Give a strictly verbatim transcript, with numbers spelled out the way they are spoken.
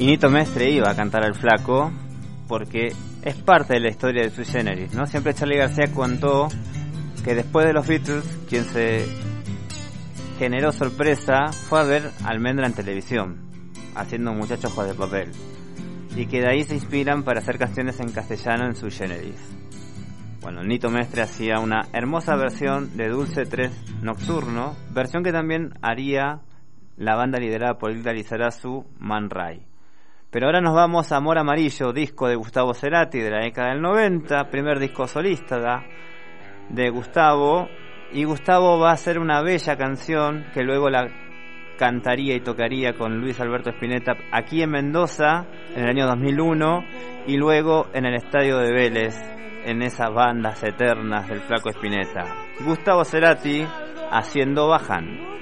Y Nito Mestre iba a cantar al Flaco porque es parte de la historia de Sui Generis, ¿no? Siempre Charly García contó que después de los Beatles, quien se generó sorpresa fue a ver Almendra en televisión, haciendo Muchachos ojos de papel, y que de ahí se inspiran para hacer canciones en castellano en Sui Generis. Bueno, Nito Mestre hacía una hermosa versión de Dulce tres Nocturno, versión que también haría la banda liderada por Hilda Lizarazu, Man Ray. Pero ahora nos vamos a Amor Amarillo, disco de Gustavo Cerati de la década del noventa, primer disco solista de Gustavo, y Gustavo va a hacer una bella canción que luego la cantaría y tocaría con Luis Alberto Spinetta aquí en Mendoza en el año dos mil uno y luego en el estadio de Vélez, en esas bandas eternas del Flaco Spinetta. Gustavo Cerati haciendo Baján.